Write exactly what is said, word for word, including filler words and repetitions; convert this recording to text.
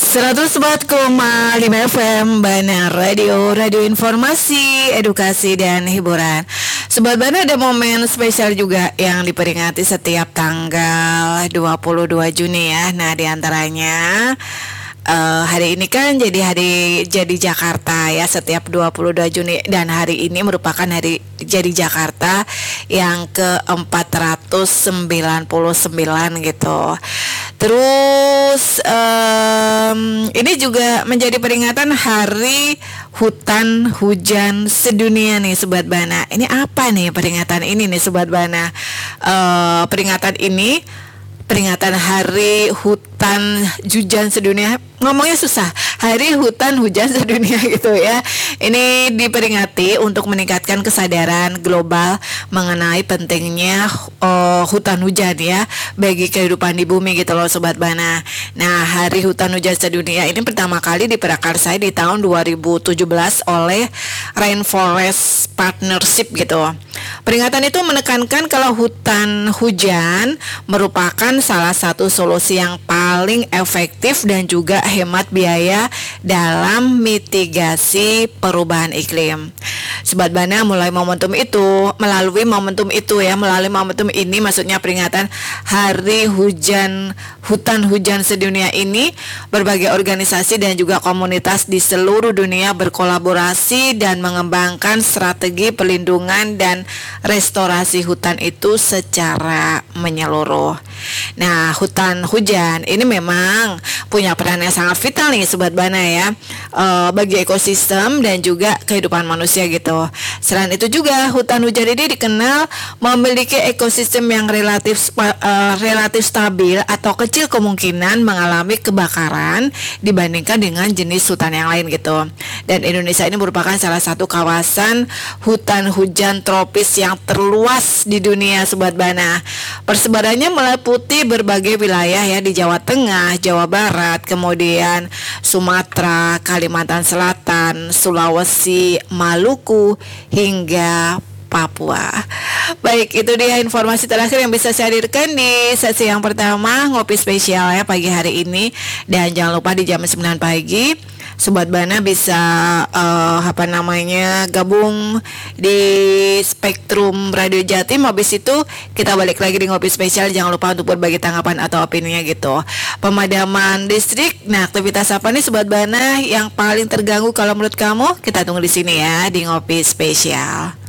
seratus empat koma lima F M Bana Radio, radio informasi, edukasi, dan hiburan. Sobat Bana, ada momen spesial juga yang diperingati setiap tanggal dua puluh dua Juni ya. Nah, diantaranya Uh, hari ini kan jadi hari jadi Jakarta ya, setiap dua puluh dua Juni, dan hari ini merupakan hari jadi Jakarta yang ke empat ratus sembilan puluh sembilan gitu. Terus um, ini juga menjadi peringatan Hari Hutan Hujan Sedunia nih Sobat Bana. Ini apa nih peringatan ini nih Sobat Bana? Uh, peringatan ini peringatan Hari Hutan Hujan Sedunia, ngomongnya susah, Hari Hutan Hujan Sedunia gitu ya. Ini diperingati untuk meningkatkan kesadaran global mengenai pentingnya uh, hutan hujan ya bagi kehidupan di bumi gitu loh Sobat Bana. Nah, Hari Hutan Hujan Sedunia ini pertama kali diprakarsai di tahun dua ribu tujuh belas oleh Rainforest Partnership gitu. Peringatan itu menekankan kalau hutan hujan merupakan salah satu solusi yang paling efektif dan juga hemat biaya dalam mitigasi perubahan iklim. Sobat Bana, mulai momentum itu, melalui momentum itu ya, melalui momentum ini maksudnya peringatan Hari Hujan Hutan Hujan Sedunia ini, berbagai organisasi dan juga komunitas di seluruh dunia berkolaborasi dan mengembangkan strategi pelindungan dan restorasi hutan itu secara menyeluruh. Nah, hutan hujan ini memang punya peran yang sangat vital nih Sobat Bana ya, e, bagi ekosistem dan juga kehidupan manusia gitu. Selain itu juga hutan hujan ini dikenal memiliki ekosistem yang relatif uh, relatif stabil atau kecil kemungkinan mengalami kebakaran dibandingkan dengan jenis hutan yang lain gitu. Dan Indonesia ini merupakan salah satu kawasan hutan hujan tropis yang terluas di dunia Sobat Bana. Persebarannya meliputi berbagai wilayah ya di Jawa Tengah, Jawa Barat, kemudian Sumatera, Kalimantan Selatan, Sulawesi, Maluku, hingga Papua. Baik, itu dia informasi terakhir yang bisa saya hadirkan di sesi yang pertama Ngopi Spesial ya pagi hari ini. Dan jangan lupa di jam sembilan pagi Sobat Bana bisa uh, apa namanya gabung di Spektrum Radio Jatim. Habis itu kita balik lagi di Ngopi Spesial. Jangan lupa untuk berbagi tanggapan atau opininya gitu. Pemadaman listrik. Nah, aktivitas apa nih Sobat Bana yang paling terganggu kalau menurut kamu? Kita tunggu di sini ya di Ngopi Spesial.